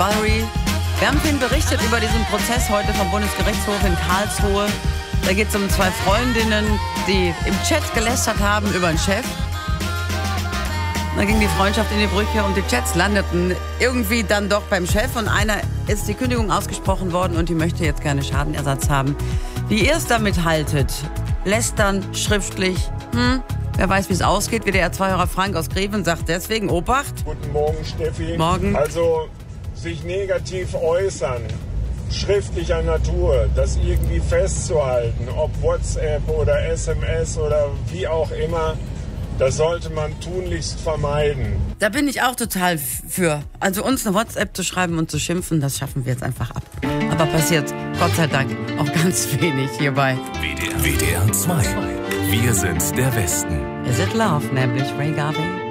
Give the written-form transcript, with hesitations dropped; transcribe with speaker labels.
Speaker 1: Valerie. Wir haben viel berichtet über diesen Prozess heute vom Bundesgerichtshof in Karlsruhe. Da geht es um 2 Freundinnen, die im Chat gelästert haben über einen Chef. Da ging die Freundschaft in die Brüche und die Chats landeten irgendwie dann doch beim Chef. Und einer ist die Kündigung ausgesprochen worden und die möchte jetzt gerne Schadenersatz haben. Wie ihr es damit haltet, lästern schriftlich, wer weiß, wie es ausgeht. WDR-2-Hörer Frank aus Greven sagt deswegen, Obacht.
Speaker 2: Guten Morgen, Steffi.
Speaker 1: Morgen.
Speaker 2: Also sich negativ äußern, schriftlicher Natur, das irgendwie festzuhalten, ob WhatsApp oder SMS oder wie auch immer, das sollte man tunlichst vermeiden.
Speaker 1: Da bin ich auch total für. Also uns eine WhatsApp zu schreiben und zu schimpfen, das schaffen wir jetzt einfach ab. Aber passiert, Gott sei Dank, auch ganz wenig hierbei.
Speaker 3: WDR 2. Wir sind der Westen.
Speaker 1: Is it love, nämlich Ray Garvey.